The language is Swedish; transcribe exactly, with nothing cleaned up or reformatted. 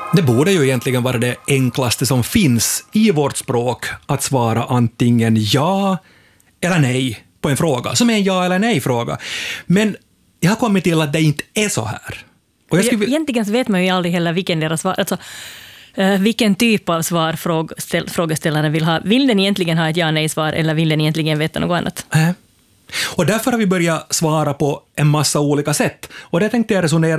Det borde ju egentligen vara det enklaste som finns i vårt språk att svara antingen ja eller nej på en fråga, som är en ja eller nej-fråga. Men jag har kommit till att det inte är så här. Och jag skulle... Egentligen så vet man ju aldrig heller vilken deras svar, alltså vilken typ av svar frågeställaren vill ha. Vill den egentligen ha ett ja-nej-svar eller vill den egentligen veta något annat? Äh. Och därför har vi börjat svara på en massa olika sätt. Och det tänkte jag resonera